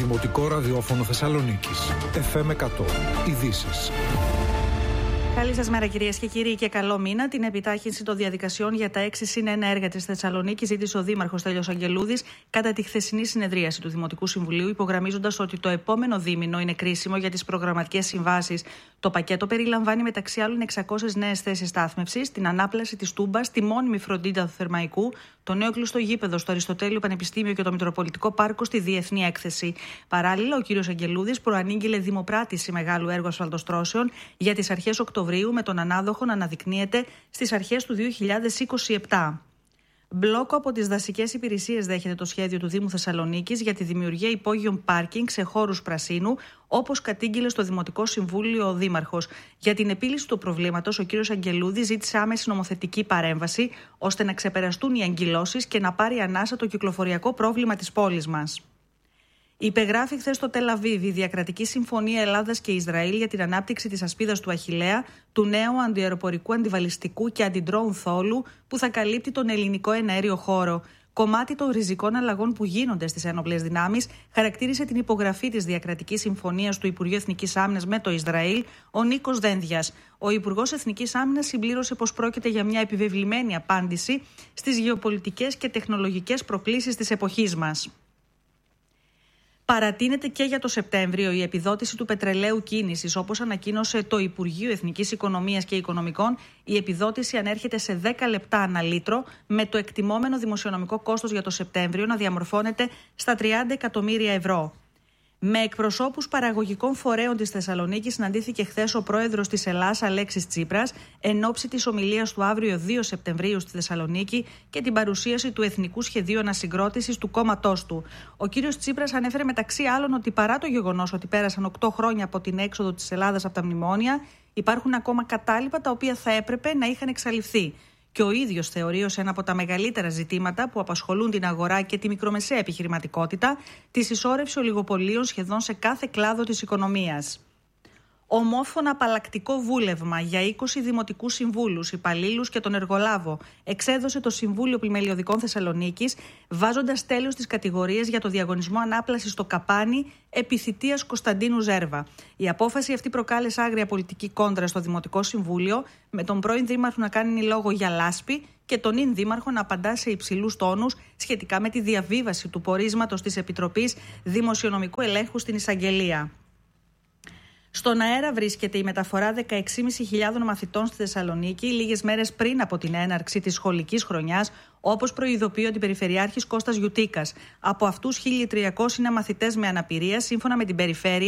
Δημοτικό Ραδιόφωνο Θεσσαλονίκης. FM 100. Ειδήσεις. Καλή σας μέρα, κυρίες και κύριοι, και καλό μήνα. Την επιτάχυνση των διαδικασιών για τα 6+1 έργα της Θεσσαλονίκης ζήτησε ο Δήμαρχος Στέλιος Αγγελούδης κατά τη χθεσινή συνεδρίαση του Δημοτικού Συμβουλίου, υπογραμμίζοντας ότι το επόμενο δίμηνο είναι κρίσιμο για τις προγραμματικές συμβάσεις. Το πακέτο περιλαμβάνει μεταξύ άλλων 600 νέες θέσεις στάθμευσης, την ανάπλαση της Τούμπας, τη μόνιμη φροντίδα του Θερμαϊκού, το νέο κλειστό γήπεδο στο Αριστοτέλειο Πανεπιστήμιο και το Μητροπολιτικό Πάρκο στη Διεθνή Έκθεση. Παράλληλα, ο κ. Αγγελούδης προανήγγειλε δημοπράτηση μεγάλου έργου ασφαλτοστρώσεων για τις αρχές Οκτωβρίου, με τον ανάδοχο να αναδεικνύεται στις αρχές του 2027. Μπλόκο από τις δασικές υπηρεσίες δέχεται το σχέδιο του Δήμου Θεσσαλονίκης για τη δημιουργία υπόγειων πάρκινγκ σε χώρους πρασίνου, όπως κατήγγειλε στο Δημοτικό Συμβούλιο ο Δήμαρχος. Για την επίλυση του προβλήματος, ο κ. Αγγελούδης ζήτησε άμεση νομοθετική παρέμβαση, ώστε να ξεπεραστούν οι αγκυλώσεις και να πάρει ανάσα το κυκλοφοριακό πρόβλημα της πόλης μας. Υπεγράφει χθες στο Τελ Αβίβ η Διακρατική Συμφωνία Ελλάδας και Ισραήλ για την ανάπτυξη της ασπίδας του Αχιλλέα, του νέου αντιαεροπορικού, αντιβαλιστικού και αντιντρόουν θόλου που θα καλύπτει τον ελληνικό εναέριο χώρο. Κομμάτι των ριζικών αλλαγών που γίνονται στις ένοπλες δυνάμεις, χαρακτήρισε την υπογραφή της Διακρατικής Συμφωνίας του Υπουργείου Εθνικής Άμυνας με το Ισραήλ ο Νίκος Δένδιας. Ο Υπουργός Εθνικής Άμυνας συμπλήρωσε πως πρόκειται για μια επιβεβλημένη απάντηση στις γεωπολιτικές και τεχνολογικές προκλήσεις της εποχής μας. Παρατείνεται και για το Σεπτέμβριο η επιδότηση του πετρελαίου κίνησης. Όπως ανακοίνωσε το Υπουργείο Εθνικής Οικονομίας και Οικονομικών, η επιδότηση ανέρχεται σε 10 λεπτά ανά λίτρο, με το εκτιμόμενο δημοσιονομικό κόστος για το Σεπτέμβριο να διαμορφώνεται στα 30 εκατομμύρια ευρώ. Με εκπροσώπους παραγωγικών φορέων της Θεσσαλονίκης συναντήθηκε χθες ο πρόεδρος της Ελλάς, Αλέξης Τσίπρας, εν ώψη της ομιλίας του αύριο 2 Σεπτεμβρίου στη Θεσσαλονίκη και την παρουσίαση του Εθνικού Σχεδίου Ανασυγκρότησης του κόμματός του. Ο κύριος Τσίπρας ανέφερε μεταξύ άλλων ότι παρά το γεγονός ότι πέρασαν 8 χρόνια από την έξοδο της Ελλάδας από τα μνημόνια, υπάρχουν ακόμα κατάλοιπα τα οποία θα έπρεπε να είχαν εξαλειφθεί. Και ο ίδιος θεωρεί ως ένα από τα μεγαλύτερα ζητήματα που απασχολούν την αγορά και τη μικρομεσαία επιχειρηματικότητα τη συσσόρευση ολιγοπωλείων σχεδόν σε κάθε κλάδο της οικονομίας. Ομόφωνα απαλλακτικό βούλευμα για 20 δημοτικούς συμβούλους, υπαλλήλους και τον εργολάβο εξέδωσε το Συμβούλιο Πλημελιωδικών Θεσσαλονίκης, βάζοντας τέλος στις κατηγορίες για το διαγωνισμό ανάπλασης στο Καπάνι επιθυτείας Κωνσταντίνου Ζέρβα. Η απόφαση αυτή προκάλεσε άγρια πολιτική κόντρα στο Δημοτικό Συμβούλιο, με τον πρώην Δήμαρχο να κάνει λόγο για λάσπη και τον ην Δήμαρχο να απαντά σε υψηλούς τόνους σχετικά με τη διαβίβαση του πορίσματος της Επιτροπής Δημοσιονομικού Ελέγχου στην Εισαγγελία. Στον αέρα βρίσκεται η μεταφορά 16.500 μαθητών στη Θεσσαλονίκη λίγες μέρες πριν από την έναρξη της σχολικής χρονιάς, όπως προειδοποιεί ο Αντιπεριφερειάρχης Κώστας Γιουτίκας. Από αυτούς 1.300 είναι μαθητές με αναπηρία, σύμφωνα με την Περιφέρεια.